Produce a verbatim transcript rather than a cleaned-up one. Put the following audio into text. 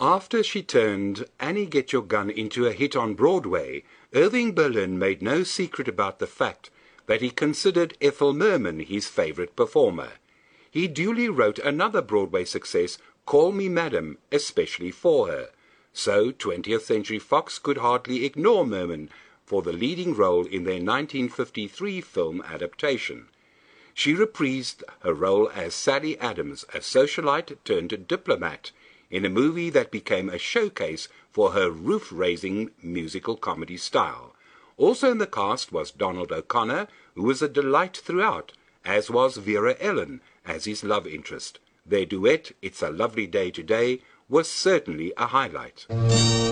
After she turned Annie Get Your Gun into a hit on Broadway, Irving Berlin made no secret about the fact that he considered Ethel Merman his favourite performer. He duly wrote another Broadway success, Call Me Madam, especially for her. So twentieth Century Fox could hardly ignore Merman for the leading role in their nineteen fifty-three film adaptation. She reprised her role as Sally Adams, a socialite turned diplomat, in a movie that became a showcase for her roof-raising musical comedy style. Also in the cast was Donald O'Connor, who was a delight throughout, as was Vera Ellen as his love interest. Their duet, It's a Lovely Day Today, was certainly a highlight.